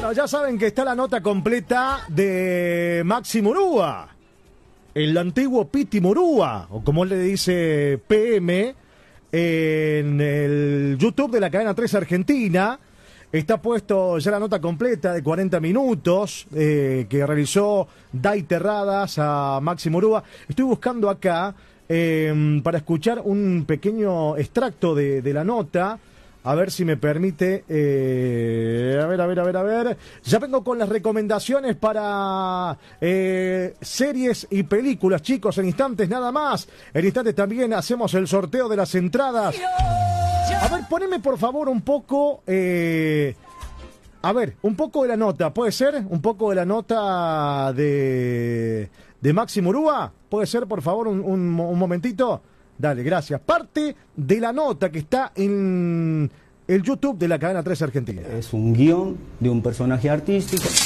Bueno, ya saben que está la nota completa de Maxi Murúa, el antiguo Piti Murúa, o como él le dice PM, en el YouTube de la cadena 3 Argentina. Está puesto ya la nota completa de 40 minutos que realizó Day Terradas a Maxi Murúa. Estoy buscando acá para escuchar un pequeño extracto de la nota. A ver si me permite. A ver. Ya vengo con las recomendaciones para series y películas, chicos, en instantes nada más. En instantes también hacemos el sorteo de las entradas. A ver, poneme por favor un poco. A ver, un poco de la nota, ¿puede ser? Un poco de la nota de Maxi Murúa. ¿Puede ser, por favor, un momentito? Dale, gracias. Parte de la nota que está en el YouTube de la cadena 3 Argentina. Es un guión de un personaje artístico.